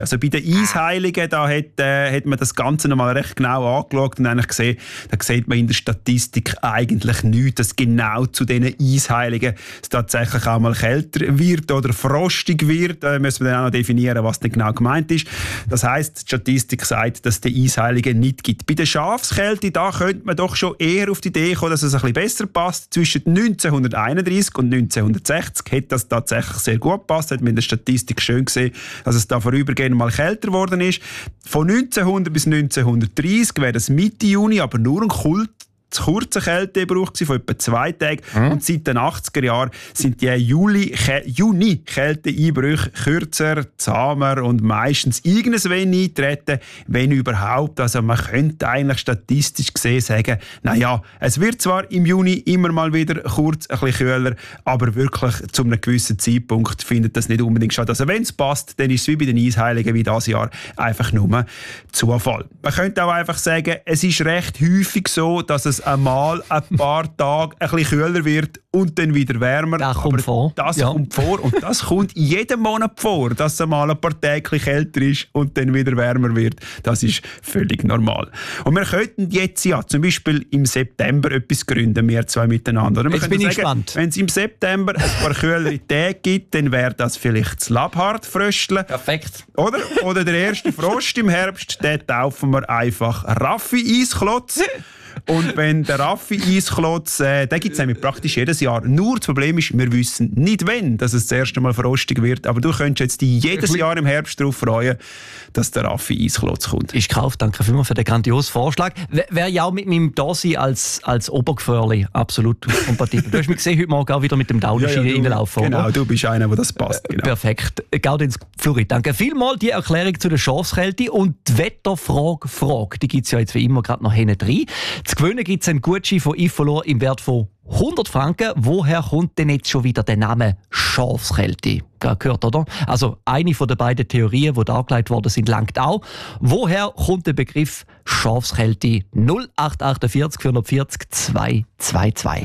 Also bei den Eisheiligen, da hat man das Ganze nochmal recht genau angeschaut und eigentlich gesehen, da sieht man in der Statistik eigentlich nichts, dass genau zu diesen Eisheiligen es tatsächlich auch mal kälter wird oder frostig wird. Da müssen wir dann auch noch definieren, was denn genau gemeint ist. Das heisst, die Statistik sagt, dass es die Eisheiligen nicht gibt. Bei der Schafskälte, da könnte man doch schon eher auf die Idee kommen, dass es ein bisschen besser passt. Zwischen 1931 und 1960 hat das tatsächlich sehr gut gepasst. Hat man in der Statistik schön gesehen, dass es da vorübergehend mal kälter geworden ist. Von 1900 bis 1930 wäre das Mitte Juni, aber nur ein kurzer Kälteeinbruch von etwa 2 Tagen. Und seit den 80er Jahren sind die Juni-Kälteeinbrüche kürzer, zahmer und meistens irgendwann eintreten, wenn überhaupt. Also man könnte eigentlich statistisch gesehen sagen, naja, es wird zwar im Juni immer mal wieder kurz ein bisschen kühler, aber wirklich zu einem gewissen Zeitpunkt findet das nicht unbedingt statt. Also wenn es passt, dann ist es wie bei den Eisheiligen wie dieses Jahr einfach nur Zufall. Man könnte auch einfach sagen, es ist recht häufig so, dass es einmal ein paar Tage ein bisschen kühler wird und dann wieder wärmer. Das kommt vor. Das kommt vor und das kommt jeden Monat vor, dass es einmal ein paar Tage kälter ist und dann wieder wärmer wird. Das ist völlig normal. Und wir könnten jetzt ja zum Beispiel im September etwas gründen, wir zwei miteinander. Jetzt bin ich gespannt. Wenn es im September ein paar kühlere Tage gibt, dann wäre das vielleicht das Labhart-Frösteln. Perfekt. Oder der erste Frost im Herbst, den taufen wir einfach Raffi-Eisklotz. Und wenn der Raffi-Eisklotz, den gibt es nämlich praktisch jedes Jahr. Nur das Problem ist, wir wissen nicht wann, dass es das erste Mal frostig wird. Aber du könntest jetzt dich jedes Jahr im Herbst darauf freuen, dass der Raffi-Eisklotz kommt. Ist gekauft, danke vielmals für den grandiosen Vorschlag. Wäre ja auch mit meinem Dasein als Obergefährli absolut kompatibel. Du hast mich gesehen, heute Morgen auch wieder mit dem Daunerschiene reinlaufen. Genau, oder? Du bist einer, der das passt. Genau. Perfekt. Gaudenz Fluri, danke vielmals. Die Erklärung zu der Schafskälte und die Wetterfrage, die gibt es ja jetzt wie immer gerade noch hinten drin. Zu gewinnen gibt es einen Gutschein von Ifolor im Wert von 100 Franken. Woher kommt denn jetzt schon wieder der Name Schafskälte? Gehört, oder? Also eine von den beiden Theorien, die dargelegt worden sind, langt auch. Woher kommt der Begriff Schafskälte? 0848 440 222.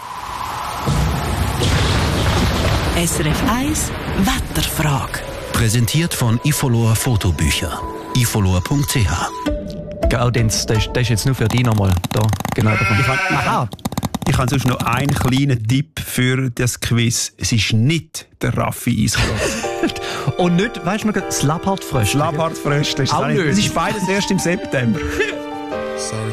SRF 1 Wetterfrage. Präsentiert von Ifolor Fotobücher. ifolor.ch. Gaudenz, das ist jetzt nur für dich nochmal. Da, genau. Ich habe sonst noch einen kleinen Tipp für das Quiz. Es ist nicht der Raffi-Eisklotz. Und nicht, weißt du noch, das Labhart-Fröstel? Das Labhart-Fröstel ist auch nicht. Es ist beides erst im September.